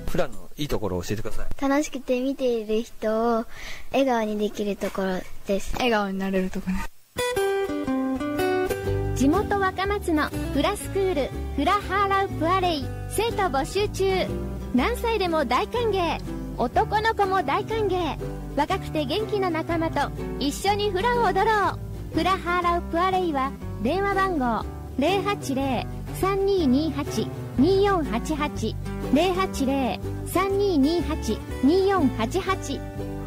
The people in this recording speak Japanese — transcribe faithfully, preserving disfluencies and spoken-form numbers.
フラのいいところを教えてください。 楽しくて見ている人を笑顔にできるところです。 笑顔になれるところ。 地元若松のフラスクールフラハーラウプアレイ生徒募集中。何歳でも大歓迎。男の子も大歓迎。若くて元気な仲間と一緒にフラを踊ろう。フラハーラウプアレイは電話番号 ゼロはちゼロ さんにーにーはち にーよんはちはち ゼロはちゼロ さんにーにーはち にーよんはちはち